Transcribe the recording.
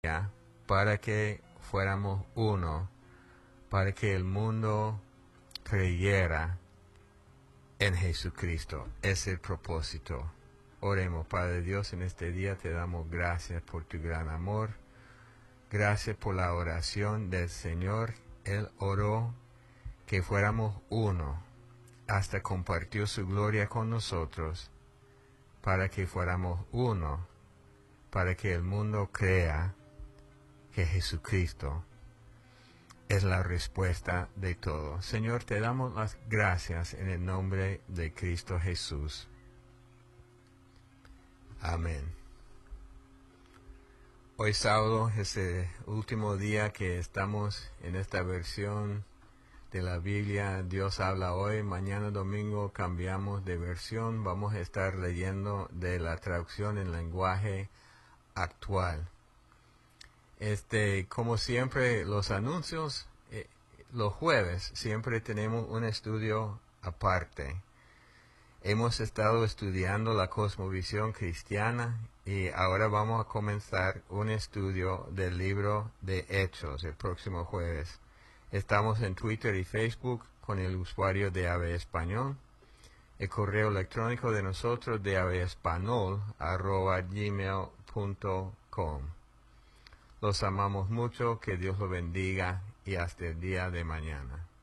para que fuéramos uno, para que el mundo creyera en Jesucristo. Es el propósito. Oremos. Padre Dios, en este día te damos gracias por tu gran amor. Gracias por la oración del Señor. Él oró que fuéramos uno, hasta compartió su gloria con nosotros, para que fuéramos uno, para que el mundo crea que Jesucristo es la respuesta de todo. Señor, te damos las gracias en el nombre de Cristo Jesús. Amén. Hoy sábado es el último día que estamos en esta versión de la Biblia. Dios habla hoy. Mañana domingo cambiamos de versión. Vamos a estar leyendo de la traducción en lenguaje actual. Como siempre, los anuncios, los jueves siempre tenemos un estudio aparte. Hemos estado estudiando la cosmovisión cristiana y ahora vamos a comenzar un estudio del libro de Hechos el próximo jueves. Estamos en Twitter y Facebook con el usuario de AB Español. El correo electrónico de nosotros de abespanol@gmail.com. Los amamos mucho, que Dios los bendiga y hasta el día de mañana.